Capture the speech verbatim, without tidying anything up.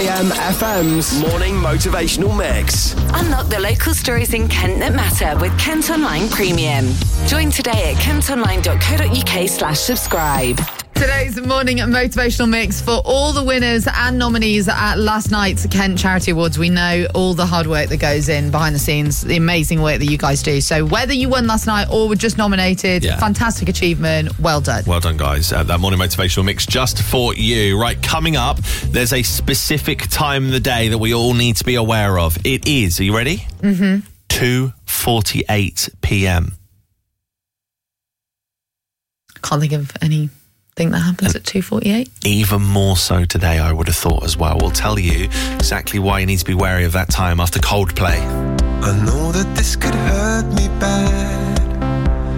M F M's Morning Motivational Mix. Unlock the local stories in Kent that matter with Kent Online Premium. Join today at kentonline.co.uk slash subscribe. Today's morning motivational mix for all the winners and nominees at last night's Kent Charity Awards. We know all the hard work that goes in behind the scenes, the amazing work that you guys do. So whether you won last night or were just nominated, Yeah. fantastic achievement. Well done. Well done, guys. Uh, that morning motivational mix just for you. Right, coming up, there's a specific time of the day that we all need to be aware of. It is, are you ready? Mm-hmm. two forty-eight p.m. Can't think of anything that happens at two forty-eight. Even more so today, I would have thought as well. We'll tell you exactly why you need to be wary of that time after Coldplay. I know that this could hurt me bad.